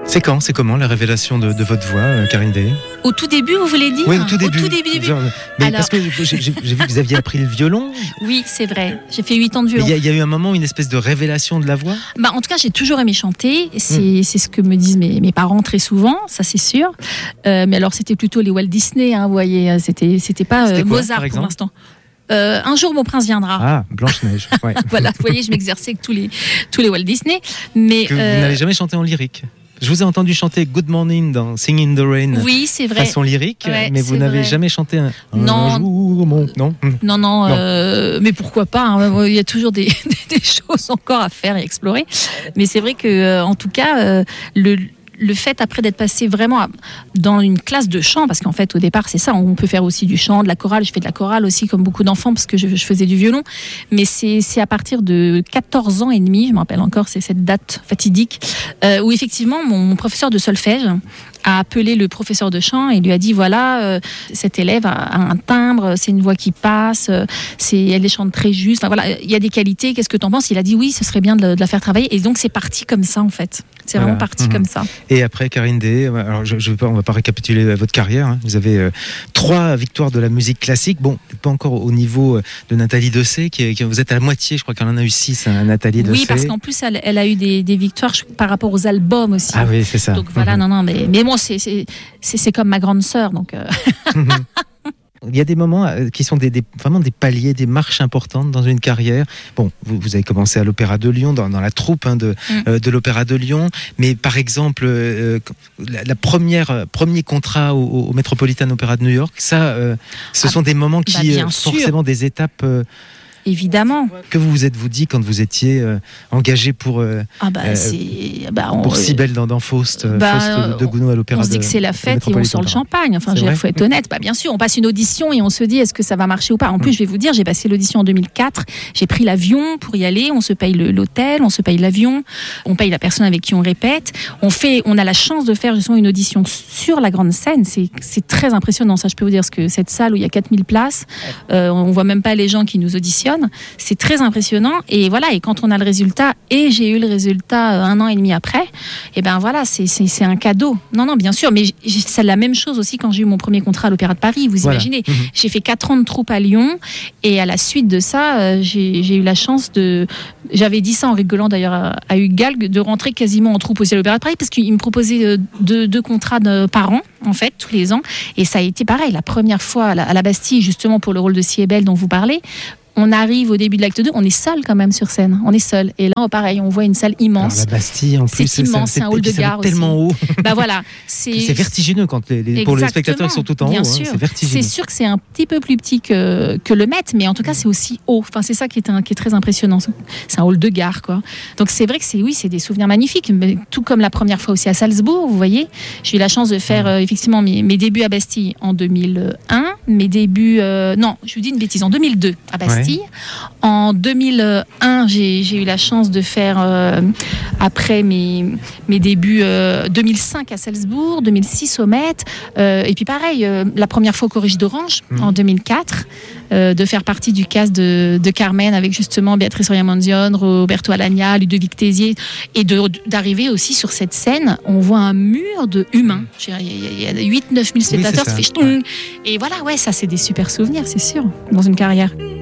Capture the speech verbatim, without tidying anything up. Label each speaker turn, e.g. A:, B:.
A: C'est quand, c'est comment la révélation de, de votre voix, euh, Karine Day?
B: Au tout début, vous voulez dire?
A: Oui, au tout début.
B: Au tout début, début.
A: Mais
B: Alors...
A: parce que j'ai, j'ai, j'ai vu que vous aviez appris le violon.
B: Oui, c'est vrai. J'ai fait huit ans de violon.
A: Il y, y a eu un moment, une espèce de révélation de la voix?
B: Bah, en tout cas, j'ai toujours aimé chanter. C'est, mmh. c'est ce que me disent mes, mes parents très souvent, ça c'est sûr. Euh, mais alors, c'était plutôt les Walt Disney, hein, vous voyez. C'était, c'était pas
A: c'était
B: euh,
A: quoi,
B: Mozart pour l'instant. Euh, un jour, mon prince viendra.
A: Ah, Blanche-Neige. Ouais.
B: Voilà, vous voyez, je m'exerçais avec tous les, tous les Walt Disney. Mais,
A: que
B: euh...
A: vous n'avez jamais chanté en lyrique? Je vous ai entendu chanter Good Morning dans Sing in the Rain.
B: Oui, c'est vrai.
A: Façon lyrique,
B: ouais,
A: mais vous n'avez
B: vrai.
A: jamais chanté un, un
B: non.
A: jour, mon... non.
B: Non, non, non. Euh, mais pourquoi pas, hein. Il y a toujours des, des choses encore à faire et explorer. Mais c'est vrai que, en tout cas, euh, le le fait après d'être passé vraiment à, dans une classe de chant, parce qu'en fait au départ c'est ça, on peut faire aussi du chant, de la chorale, je fais de la chorale aussi comme beaucoup d'enfants parce que je, je faisais du violon, mais c'est, c'est à partir de quatorze ans et demi, je me rappelle encore, c'est cette date fatidique, euh, où effectivement mon, mon professeur de solfège a appelé le professeur de chant et lui a dit voilà, euh, cet élève a, a un timbre, c'est une voix qui passe, euh, c'est, elle chante très juste, enfin voilà, il y a des qualités, qu'est-ce que t'en penses? Il a dit oui, ce serait bien de la, de la faire travailler, et donc c'est parti comme ça en fait, c'est voilà. Vraiment parti mmh. comme ça.
A: Et après, Karine Day, alors je, je vais pas, on ne va pas récapituler votre carrière, hein. Vous avez euh, trois victoires de la musique classique, bon, pas encore au niveau de Nathalie Dessay, qui, qui vous êtes à la moitié, je crois qu'elle en a eu six, hein, Nathalie Dessay.
B: Oui, parce qu'en plus elle, elle a eu des, des victoires par rapport aux albums aussi.
A: Ah oui, c'est ça.
B: Donc voilà, mmh. non, non, mais, mais moi, c'est, c'est, c'est, c'est comme ma grande sœur, donc... Euh...
A: mmh. Il y a des moments qui sont des, des, vraiment des paliers, des marches importantes dans une carrière. Bon, vous, vous avez commencé à l'Opéra de Lyon, dans, dans la troupe hein, de, mm. euh, de l'Opéra de Lyon. Mais par exemple, euh, la, la première premier contrat au, au Metropolitan Opera de New York, ça, euh, ce ah, sont des moments qui, bah, euh, forcément, des étapes... Euh,
B: Évidemment.
A: Que vous vous êtes-vous dit quand vous étiez euh, engagé pour euh,
B: ah bah,
A: euh,
B: bah, on,
A: pour Cybèle dans, dans Faust,
B: bah,
A: Faust de Gounod à l'Opéra de
B: On se dit que c'est la fête et on sort le champagne. Enfin, il faut être honnête. Bah, bien sûr, on passe une audition et on se dit est-ce que ça va marcher ou pas. En plus, mmh. je vais vous dire, j'ai passé l'audition en deux mille quatre. J'ai pris l'avion pour y aller. On se paye le, l'hôtel, on se paye l'avion, on paye la personne avec qui on répète. On fait, on a la chance de faire justement une audition sur la grande scène. C'est, c'est très impressionnant. Ça, je peux vous dire, parce que cette salle où il y a quatre mille places, euh, on voit même pas les gens qui nous auditionnent. C'est très impressionnant, et voilà, et quand on a le résultat, et j'ai eu le résultat un an et demi après, et ben voilà, c'est, c'est, c'est un cadeau. Non, non, bien sûr, mais j'ai, c'est la même chose aussi quand j'ai eu mon premier contrat à l'Opéra de Paris, vous voilà. imaginez. Mmh. J'ai fait quatre ans de troupe à Lyon, et à la suite de ça, euh, j'ai, j'ai eu la chance de... J'avais dit ça en rigolant d'ailleurs à, à Hugues Galgue, de rentrer quasiment en troupe aussi à l'Opéra de Paris, parce qu'il me proposait deux, deux contrats de, par an, en fait, tous les ans, et ça a été pareil, la première fois à la, à la Bastille, justement pour le rôle de Cybèle dont vous parlez. On arrive au début de l'acte deux, on est seul quand même sur scène, on est seul. Et là, pareil, on voit une salle immense.
A: Alors, la Bastille, en plus,
B: c'est immense, c'est un hall de gare aussi.
A: Tellement haut.
B: Bah voilà, c'est...
A: c'est vertigineux quand les, les pour les spectateurs ils sont tout en
B: bien
A: haut.
B: Sûr.
A: Hein, c'est vertigineux.
B: C'est sûr que c'est un petit peu plus petit que que le Met, mais en tout cas c'est aussi haut. Enfin, c'est ça qui est un, qui est très impressionnant. C'est un hall de gare, quoi. Donc c'est vrai que c'est oui, c'est des souvenirs magnifiques. Mais tout comme la première fois aussi à Salzbourg, vous voyez. J'ai eu la chance de faire euh, effectivement mes, mes débuts à Bastille en deux mille un, mes débuts euh, non, je vous dis une bêtise, en deux mille deux à Bastille. Ouais. En deux mille un, j'ai, j'ai eu la chance de faire, euh, après mes, mes débuts, euh, deux mille cinq à Salzbourg, deux mille six au Met, euh, et puis pareil, euh, la première fois au Corrige d'Orange, mmh. en deux mille quatre, euh, de faire partie du cast de, de Carmen avec justement Béatrice Oyamandione, Roberto Alagna, Ludovic Tézier, et de, d'arriver aussi sur cette scène, on voit un mur de humains. Il y a huit neuf mille spectateurs, oui, ça fait ch'toung. Et voilà, ouais, ça c'est des super souvenirs, c'est sûr, dans une carrière.